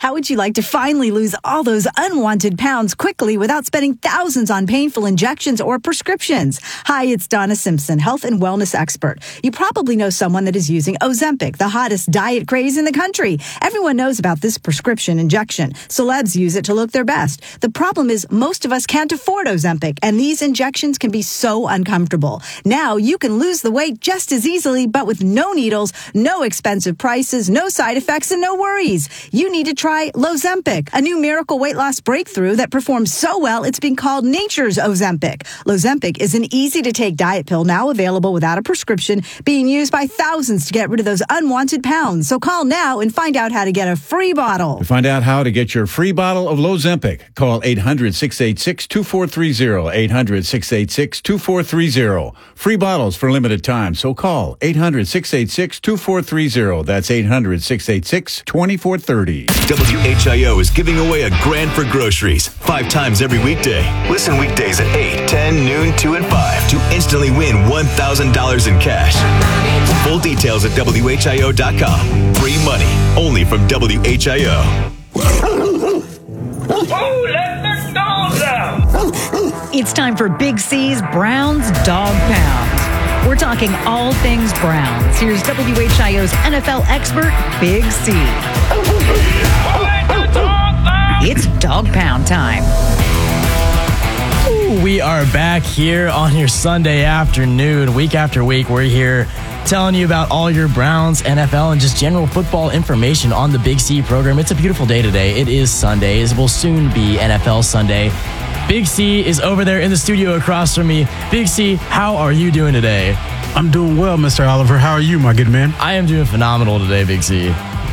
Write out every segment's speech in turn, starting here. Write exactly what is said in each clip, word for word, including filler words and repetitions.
How would you like to finally lose all those unwanted pounds quickly without spending thousands on painful injections or prescriptions? Hi, it's Donna Simpson, health and wellness expert. You probably know someone that is using Ozempic, the hottest diet craze in the country. Everyone knows about this prescription injection. Celebs use it to look their best. The problem is most of us can't afford Ozempic, and these injections can be so uncomfortable. Now you can lose the weight just as easily, but with no needles, no expensive prices, no side effects, and no worries. You need to try Lozempic, a new miracle weight loss breakthrough that performs so well it's been called nature's Ozempic. Lozempic is an easy-to-take diet pill now available without a prescription, being used by thousands to get rid of those unwanted pounds. So call now and find out how to get a free bottle. To find out how to get your free bottle of Lozempic, call eight hundred, six eight six, two four three zero, eight hundred, six eight six, two four three zero. Free bottles for limited time, so call eight hundred, six eight six, two four three zero. That's eight hundred, six eight six, two four three zero. W H I O is giving away a grand for groceries five times every weekday. Listen weekdays at eight, ten, noon, two, and five to instantly win one thousand dollars in cash. Full details at W H I O dot com. Free money only from W H I O. Oh, let the dogs out! It's time for Big C's Browns Dog Pound. We're talking all things Browns. Here's W H I O's N F L expert, Big C. It's Dog Pound time. Ooh, we are back here on your Sunday afternoon. Week after week, we're here telling you about all your Browns, N F L, and just general football information on the Big C program. It's a beautiful day today. It is Sunday. It will soon be N F L Sunday. Big C is over there in the studio across from me. Big C, how are you doing today? I'm doing well, Mister Oliver. How are you, my good man? I am doing phenomenal today, Big C.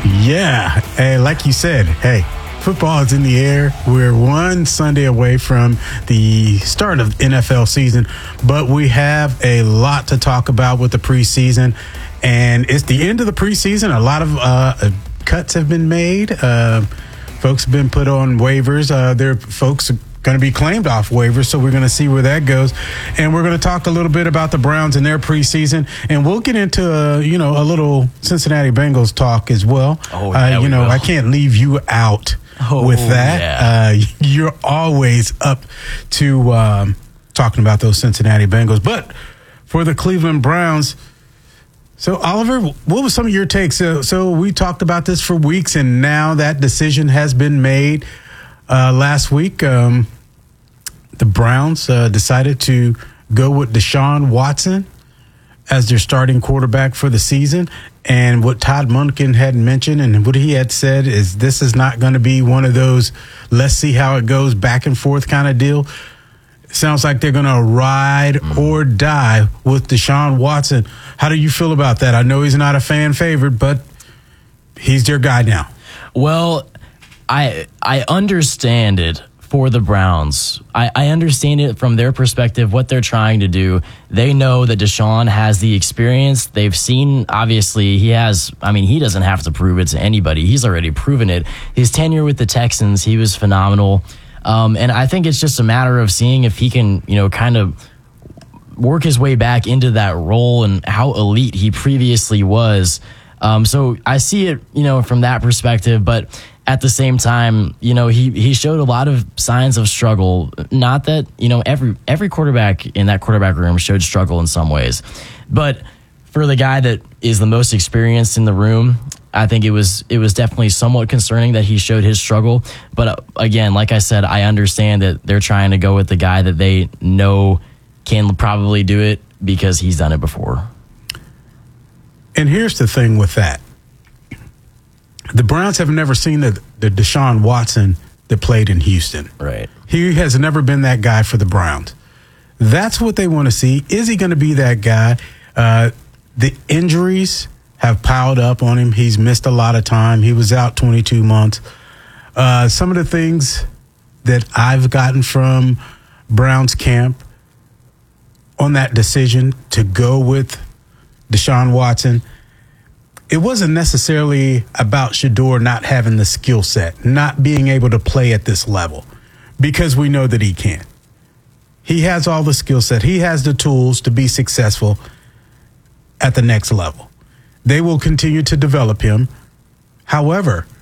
Yeah. Hey, like you said, hey, football is in the air. We're one Sunday away from the start of N F L season, but we have a lot to talk about with the preseason, and it's the end of the preseason. A lot of uh, cuts have been made. Uh, folks have been put on waivers. Uh, there are folks going to be claimed off waivers, so we're going to see where that goes. And we're going to talk a little bit about the Browns and their preseason, and we'll get into uh, you know a little Cincinnati Bengals talk as well. Oh, yeah, uh, you we know, will. I can't leave you out oh, with that. Yeah. Uh, you're always up to um, talking about those Cincinnati Bengals, but for the Cleveland Browns. So, Oliver, what was some of your takes? So, so we talked about this for weeks, and now that decision has been made. Uh, last week, um, the Browns uh, decided to go with Deshaun Watson as their starting quarterback for the season. And what Todd Monken had mentioned and what he had said is this is not going to be one of those let's see how it goes back and forth kind of deal. It sounds like they're going to ride or die with Deshaun Watson. How do you feel about that? I know he's not a fan favorite, but he's their guy now. Well, I I understand it for the Browns. I, I understand it from their perspective, what they're trying to do. They know that Deshaun has the experience. They've seen, obviously, he has, I mean, he doesn't have to prove it to anybody. He's already proven it. His tenure with the Texans, he was phenomenal. Um, and I think it's just a matter of seeing if he can, you know, kind of work his way back into that role and how elite he previously was. Um, so I see it, you know, from that perspective, but at the same time, you know, he, he showed a lot of signs of struggle. Not that, you know, every every quarterback in that quarterback room showed struggle in some ways. But for the guy that is the most experienced in the room, I think it was it was definitely somewhat concerning that he showed his struggle. But uh, again, like I said, I understand that they're trying to go with the guy that they know can probably do it because he's done it before. And here's the thing with that. The Browns have never seen the, the Deshaun Watson that played in Houston. Right. He has never been that guy for the Browns. That's what they want to see. Is he going to be that guy? Uh, the injuries have piled up on him. He's missed a lot of time. He was out twenty-two months. Uh, some of the things that I've gotten from Browns camp on that decision to go with Deshaun Watson, it wasn't necessarily about Shedeur not having the skill set, not being able to play at this level, because we know that he can. He has all the skill set. He has the tools to be successful at the next level. They will continue to develop him. However,